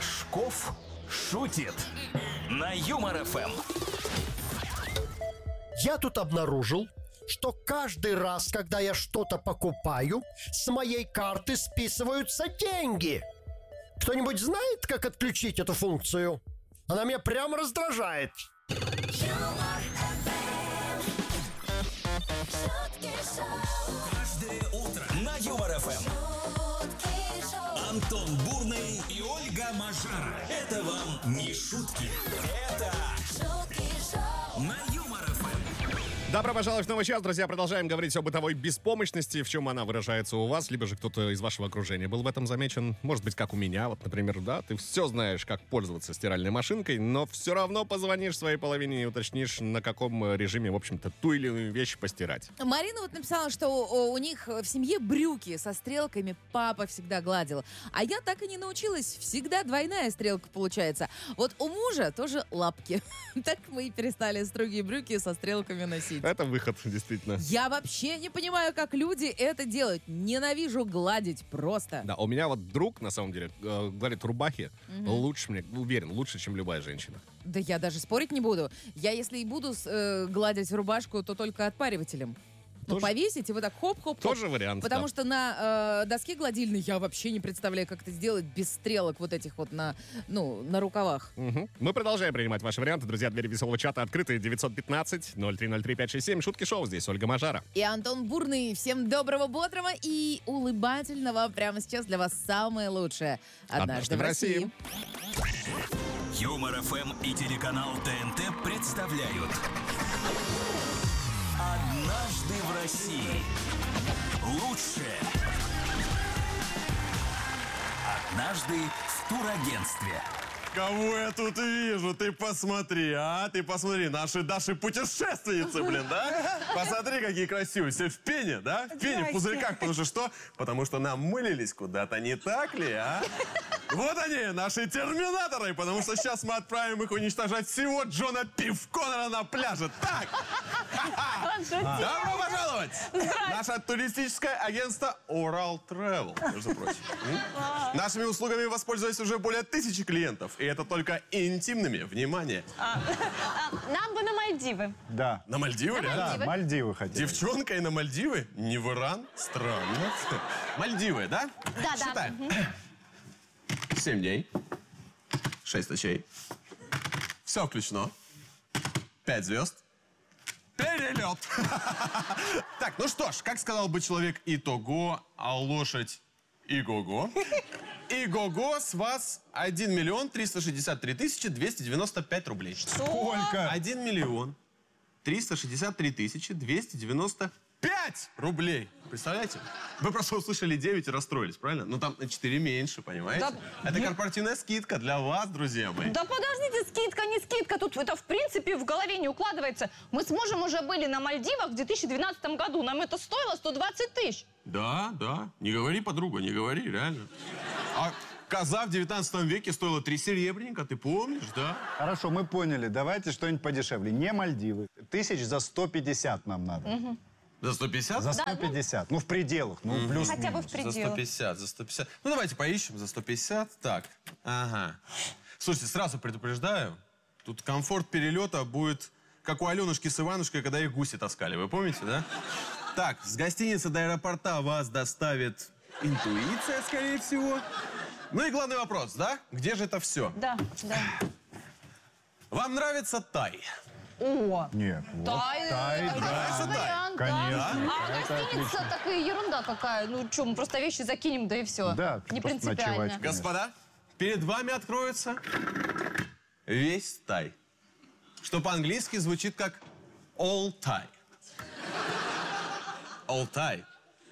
Рожков шутит на Юмор ФМ. Я тут обнаружил, что каждый раз, когда я что-то покупаю, с моей карты списываются деньги. Кто-нибудь знает, как отключить эту функцию? Она меня прямо раздражает. Каждое утро на Юмор ФМ. Антон Бурный и Ольга Мажара. Это вам не шутки. Это на Юмор ФМ. Добро пожаловать в новый час, друзья. Продолжаем говорить о бытовой беспомощности, в чем она выражается у вас, либо же кто-то из вашего окружения был в этом замечен. Может быть, как у меня, вот, например, да, ты все знаешь, как пользоваться стиральной машинкой, но все равно позвонишь своей половине и уточнишь, на каком режиме, в общем-то, ту или иную вещь постирать. Марина вот написала, что у них в семье брюки со стрелками папа всегда гладил. А я так и не научилась. Всегда двойная стрелка получается. Вот у мужа тоже лапки. Так мы и перестали строгие брюки со стрелками носить. Это выход, действительно. Я вообще не понимаю, как люди это делают. Ненавижу гладить просто. Да, у меня вот друг, на самом деле, гладит рубахи лучше, мне уверен, лучше, чем любая женщина. Да я даже спорить не буду. Я если и буду гладить рубашку, то только отпаривателем. Ну, Тоже- повесить и вот так хоп-хоп-хоп. Тоже вариант, Потому да. что на доске гладильной я вообще не представляю, как это сделать без стрелок вот этих вот на рукавах. Мгм. Мы продолжаем принимать ваши варианты. Друзья, двери веселого чата открыты. 915-0303-567. Шутки шоу. Здесь Ольга Мажара. И Антон Бурный. Всем доброго, бодрого и улыбательного. Прямо сейчас для вас самое лучшее. Однажды в России. Юмор ФМ и телеканал ТНТ представляют «Однажды в России». Лучшее. Однажды в турагентстве. Кого я тут вижу? Ты посмотри, наши Даши путешественницы, блин, да? Посмотри, какие красивые, все в пене, да? В пене, в пузырьках, потому что что? Потому что намылились куда-то, не так ли, а? Вот они, наши терминаторы, потому что сейчас мы отправим их уничтожать всего Джона Пив Коннора на пляже. Так! Добро пожаловать! Наше туристическое агентство Oral Travel, между прочим. Нашими услугами воспользовались уже более 1000 клиентов. И это только интимными. Внимание. Нам бы на Мальдивы. Да. На Мальдивы, реально? Да, Мальдивы хотели. Девчонка и на Мальдивы? Не в Иран? Странно. Мальдивы, да? Да. Считаем. 7 дней. 6 ночей. Все включено. 5 звезд. Перелет. Так, ну что ж, как сказал бы человек итого, а лошадь иго-го. Иго-го с вас 1 363 295 рублей. Сколько? 1 363 295 рублей. Представляете? Вы просто услышали 9 и расстроились, правильно? Ну там на 4 меньше, понимаете? Да. Это корпоративная скидка для вас, друзья мои. Да подождите, скидка, не скидка. Тут это в принципе в голове не укладывается. Мы с мужем уже были на Мальдивах в 2012 году. Нам это стоило 120 тысяч. Да. Не говори, подруга, не говори, реально. А коза в 19 веке стоила 3 серебряника, ты помнишь, да? Хорошо, мы поняли. Давайте что-нибудь подешевле. Не Мальдивы. 1000 за 150 нам надо. За 150? За 150. Ну, в пределах. Ну, плюс Хотя бы в пределах. За 150. Ну, давайте поищем за 150. Так, ага. Слушайте, сразу предупреждаю, тут комфорт перелета будет, как у Аленушки с Иванушкой, когда их гуси таскали. Вы помните, да? Так, с гостиницы до аэропорта вас доставит интуиция, скорее всего. Ну и главный вопрос, да? Где же это все? Да. Вам нравится Тай? О, Нет. Вот. Тай, это Нравится Тай? вариант, Конечно. да. А гостиница такая ерунда какая. Ну что, мы просто вещи закинем, да и все. Да, не просто принципиально. ночевать. Господа, перед вами откроется весь Тай. Что по-английски звучит как all Thai. All Thai.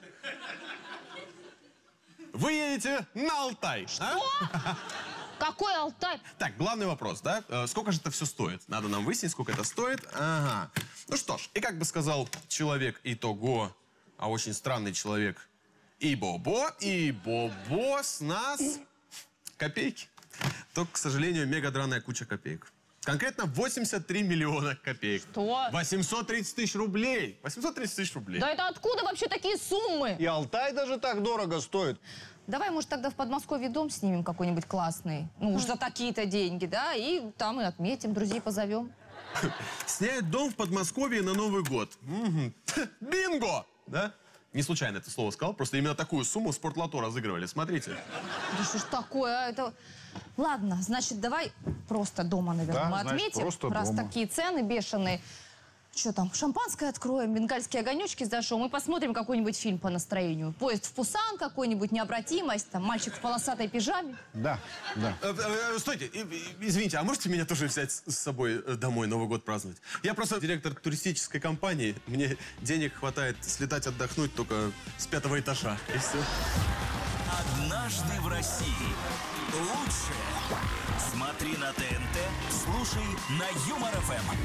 Вы едете на Алтай. А? Какой Алтай? Так, главный вопрос, да? Сколько же это все стоит? Надо нам выяснить, сколько это стоит. Ага. Ну что ж, и как бы сказал человек итого, а очень странный человек Ибобо с нас копейки. Только, к сожалению, мега драная куча копеек. Конкретно 83 миллиона копеек. Что? 830 тысяч рублей. 830 тысяч рублей. Да это откуда вообще такие суммы? И Алтай даже так дорого стоит. Давай, может, тогда в Подмосковье дом снимем какой-нибудь классный. Ну, уж за такие-то деньги, да? И там и отметим, друзей позовем. Снять дом в Подмосковье на Новый год. Бинго! Да? Не случайно это слово сказал, просто именно такую сумму в Спортлото разыгрывали. Смотрите. Да что ж такое, а? Это... Ладно, значит, давай просто дома, наверное, Да, мы значит, отметим. просто раз дома. такие цены бешеные. Что там, шампанское откроем, бенгальские огонечки зажжем и посмотрим какой-нибудь фильм по настроению. Поезд в Пусан какой-нибудь, необратимость, там, мальчик в полосатой пижаме. Да, да. Стойте, извините, а можете меня тоже взять с собой домой Новый год праздновать? Я просто директор туристической компании, мне денег хватает слетать отдохнуть только с 5-го этажа. И все. Однажды в России. Лучшее смотри на ТНТ, слушай на Юмор ФМ.